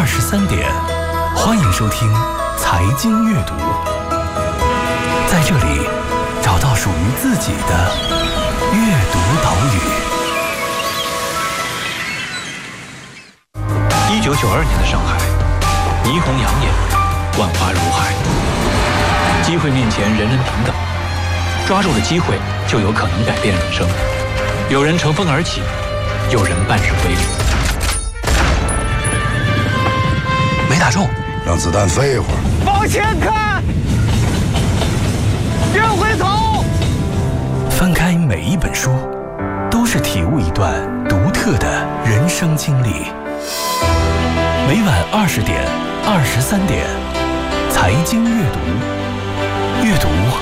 23点，欢迎收听财经阅读，在这里找到属于自己的阅读岛屿。 1992年的上海，霓虹养眼，万花如海，机会面前人人平等，抓住了机会就有可能改变人生。有人乘风而起，有人半身归零。 没打中， 让子弹飞一会儿。 往前看，别回头。 翻开每一本书，都是体悟一段独特的人生经历。每晚20点、23点，财经阅读，阅读